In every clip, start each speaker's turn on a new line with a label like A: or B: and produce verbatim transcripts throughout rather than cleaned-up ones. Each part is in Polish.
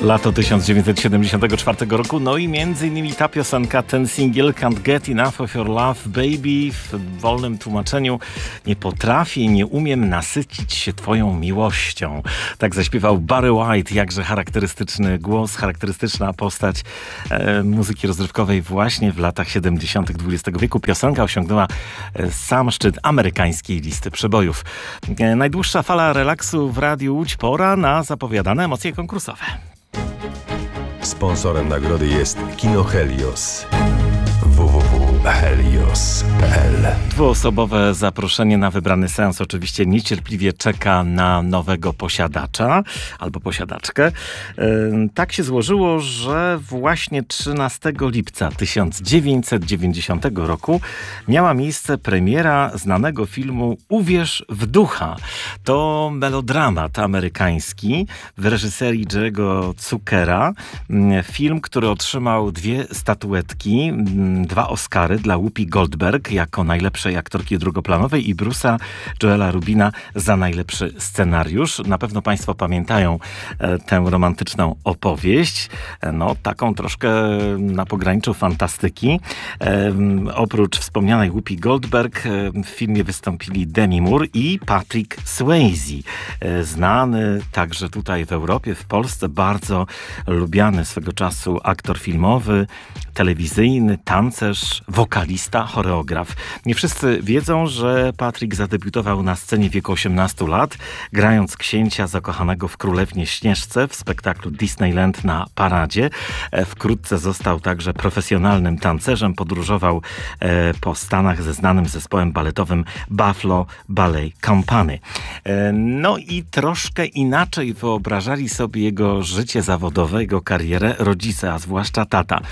A: Lato tysiąc dziewięćset siedemdziesiątego czwartego roku, no i między innymi ta piosenka, ten singiel Can't Get Enough of Your Love Baby, w wolnym tłumaczeniu: nie potrafię, nie umiem nasycić się twoją miłością. Tak zaśpiewał Barry White, jakże charakterystyczny głos, charakterystyczna postać e, muzyki rozrywkowej właśnie w latach siedemdziesiątych dwudziestego wieku. Piosenka osiągnęła e, sam szczyt amerykańskiej listy przebojów. E, najdłuższa fala relaksu w Radiu Łódź, pora na zapowiadane emocje konkursowe.
B: Sponsorem nagrody jest Kino Helios. w w w kropka helios kropka p l.
A: Dwuosobowe zaproszenie na wybrany seans oczywiście niecierpliwie czeka na nowego posiadacza albo posiadaczkę. Tak się złożyło, że właśnie trzynastego lipca tysiąc dziewięćset dziewięćdziesiątego roku miała miejsce premiera znanego filmu Uwierz w ducha. To melodramat amerykański w reżyserii Jerry'ego Zuckera. Film, który otrzymał dwie statuetki, dwa Oscary dla Whoopi Goldberg jako najlepszej aktorki drugoplanowej i Bruce'a Joela Rubina za najlepszy scenariusz. Na pewno Państwo pamiętają e, tę romantyczną opowieść. E, no, taką troszkę na pograniczu fantastyki. E, oprócz wspomnianej Whoopi Goldberg e, w filmie wystąpili Demi Moore i Patrick Swayze. E, znany także tutaj w Europie, w Polsce, bardzo lubiany swego czasu aktor filmowy, telewizyjny, tancerz, wokalista, choreograf. Nie wszyscy wiedzą, że Patrick zadebiutował na scenie w wieku osiemnastu lat, grając księcia zakochanego w Królewnie Śnieżce w spektaklu Disneyland na Paradzie. Wkrótce został także profesjonalnym tancerzem, podróżował po Stanach ze znanym zespołem baletowym Buffalo Ballet Company. No i troszkę inaczej wyobrażali sobie jego życie zawodowe, jego karierę rodzice, a zwłaszcza tata.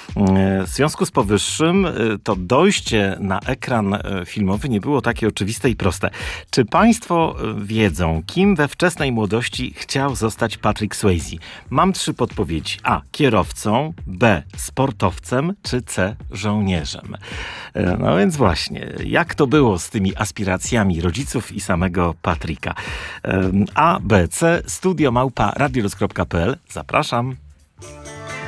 A: W związku z powyższym to dojście na ekran filmowy nie było takie oczywiste i proste. Czy Państwo wiedzą, kim we wczesnej młodości chciał zostać Patrick Swayze? Mam trzy podpowiedzi. A. Kierowcą, B. Sportowcem, czy C. Żołnierzem? No więc właśnie, jak to było z tymi aspiracjami rodziców i samego Patricka? A, B, C. Studio małpa radioluz kropka p l. Zapraszam.